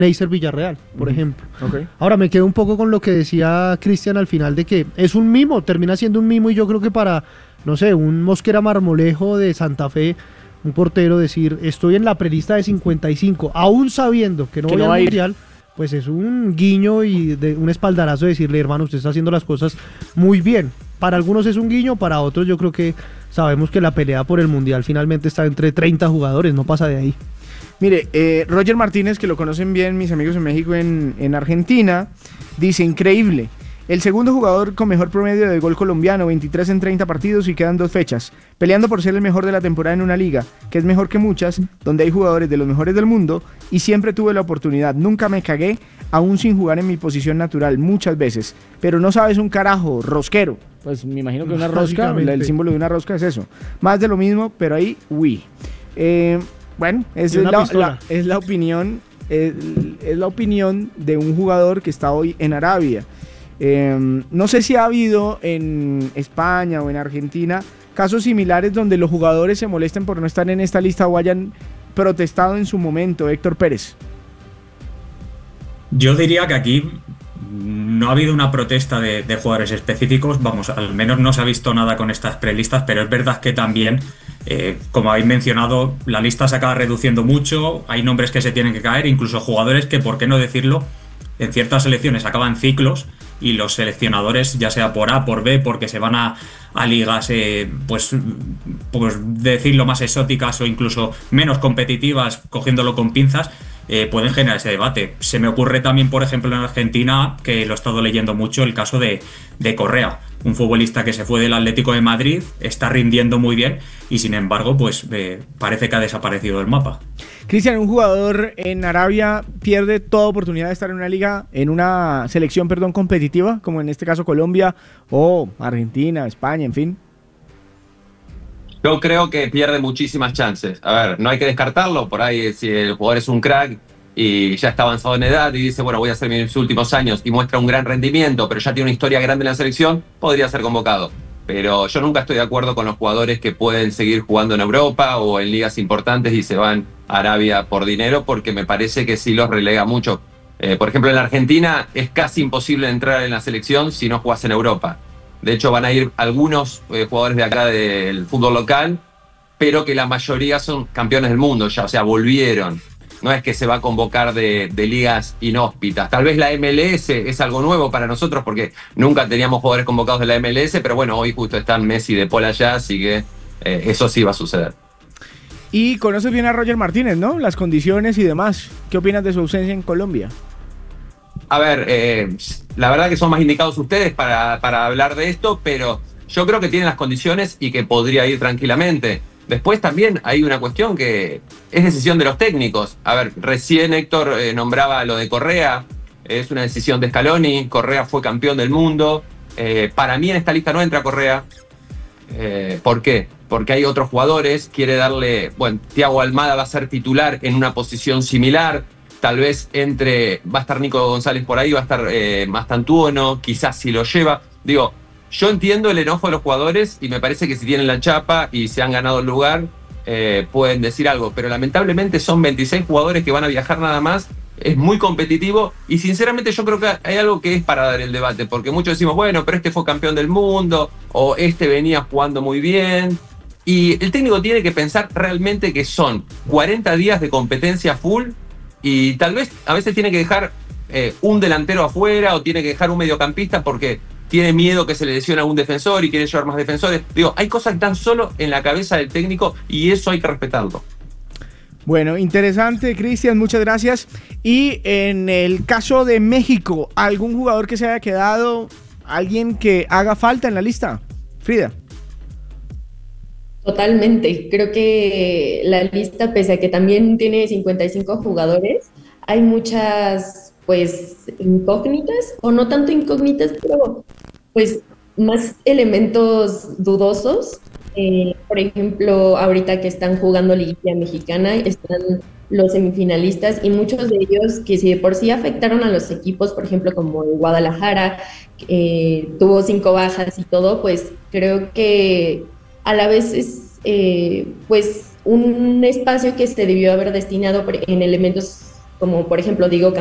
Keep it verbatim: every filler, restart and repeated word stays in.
Neisser Villarreal, por uh-huh. ejemplo. Okay. Ahora me quedo un poco con lo que decía Cristian al final de que es un mimo, termina siendo un mimo y yo creo que para, no sé, un Mosquera Marmolejo de Santa Fe, un portero decir, estoy en la prelista de cincuenta y cinco, aún sabiendo que no que voy no al Mundial, pues es un guiño y de, un espaldarazo de decirle, hermano, usted está haciendo las cosas muy bien. Para algunos es un guiño, para otros yo creo que sabemos que la pelea por el Mundial finalmente está entre treinta jugadores, no pasa de ahí. Mire, eh, Roger Martínez, que lo conocen bien mis amigos en México, en, en Argentina, dice, increíble, el segundo jugador con mejor promedio de gol colombiano, veintitrés en treinta partidos y quedan dos fechas, peleando por ser el mejor de la temporada en una liga, que es mejor que muchas, donde hay jugadores de los mejores del mundo, y siempre tuve la oportunidad, nunca me cagué, aún sin jugar en mi posición natural, muchas veces, pero no sabes un carajo, rosquero. Pues me imagino que una rosca, el símbolo de una rosca es eso, más de lo mismo, pero ahí, uy. Eh... Bueno, es la, la, es la opinión es, es la opinión de un jugador que está hoy en Arabia. Eh, no sé si ha habido en España o en Argentina casos similares donde los jugadores se molesten por no estar en esta lista o hayan protestado en su momento. Héctor Pérez. Yo diría que aquí no ha habido una protesta de, de jugadores específicos, vamos, al menos no se ha visto nada con estas prelistas, pero es verdad que también, eh, como habéis mencionado, la lista se acaba reduciendo mucho, hay nombres que se tienen que caer, incluso jugadores que, por qué no decirlo, en ciertas selecciones acaban ciclos y los seleccionadores, ya sea por A, por B, porque se van a, a ligas, eh, pues, pues decirlo más exóticas o incluso menos competitivas, cogiéndolo con pinzas, eh, pueden generar ese debate. Se me ocurre también, por ejemplo, en Argentina, que lo he estado leyendo mucho, el caso de, de Correa, un futbolista que se fue del Atlético de Madrid, está rindiendo muy bien y sin embargo, pues eh, parece que ha desaparecido del mapa. Cristian, un jugador en Arabia pierde toda oportunidad de estar en una liga, en una selección, perdón, competitiva, como en este caso Colombia o Argentina, España, en fin. Yo creo que pierde muchísimas chances. A ver, no hay que descartarlo. Por ahí, si el jugador es un crack y ya está avanzado en edad y dice, bueno, voy a hacer mis últimos años y muestra un gran rendimiento, pero ya tiene una historia grande en la selección, podría ser convocado. Pero yo nunca estoy de acuerdo con los jugadores que pueden seguir jugando en Europa o en ligas importantes y se van a Arabia por dinero, porque me parece que sí los relega mucho. Eh, por ejemplo, en la Argentina es casi imposible entrar en la selección si no jugás en Europa. De hecho, van a ir algunos eh, jugadores de acá del fútbol local, pero que la mayoría son campeones del mundo ya, o sea, volvieron. No es que se va a convocar de, de ligas inhóspitas. Tal vez la M L S es algo nuevo para nosotros porque nunca teníamos jugadores convocados de la M L S, pero bueno, hoy justo están Messi de Paul allá, así que eh, eso sí va a suceder. Y conoces bien a Roger Martínez, ¿no? Las condiciones y demás. ¿Qué opinas de su ausencia en Colombia? A ver, eh, la verdad que son más indicados ustedes para, para hablar de esto, pero yo creo que tienen las condiciones y que podría ir tranquilamente. Después también hay una cuestión que es decisión de los técnicos. A ver, recién Héctor eh, nombraba lo de Correa, es una decisión de Scaloni, Correa fue campeón del mundo. Eh, para mí en esta lista no entra Correa. Eh, ¿Por qué? Porque hay otros jugadores, quiere darle, bueno, Thiago Almada va a ser titular en una posición similar. Tal vez entre, va a estar Nico González por ahí, va a estar eh, Mastantuono, quizás si lo lleva. Digo, yo entiendo el enojo de los jugadores y me parece que si tienen la chapa y se han ganado el lugar, eh, pueden decir algo. Pero lamentablemente son veintiséis jugadores que van a viajar nada más, es muy competitivo y sinceramente yo creo que hay algo que es para dar el debate, porque muchos decimos, bueno, pero este fue campeón del mundo o este venía jugando muy bien. Y el técnico tiene que pensar realmente que son cuarenta días de competencia full. Y tal vez a veces tiene que dejar eh, un delantero afuera o tiene que dejar un mediocampista porque tiene miedo que se le lesione a un defensor y quiere llevar más defensores. Digo, hay cosas que están solo en la cabeza del técnico y eso hay que respetarlo. Bueno, interesante, Cristian, muchas gracias. Y en el caso de México, ¿algún jugador que se haya quedado, alguien que haga falta en la lista? Frida. Totalmente, creo que la lista, pese a que también tiene cincuenta y cinco jugadores, hay muchas, pues, incógnitas, o no tanto incógnitas, pero, pues, más elementos dudosos. Eh, por ejemplo, ahorita que están jugando Liguilla Mexicana, están los semifinalistas y muchos de ellos que si de por sí afectaron a los equipos, por ejemplo, como el Guadalajara, eh, tuvo cinco bajas y todo, pues, creo que a la vez es eh, pues un espacio que se debió haber destinado en elementos como por ejemplo digo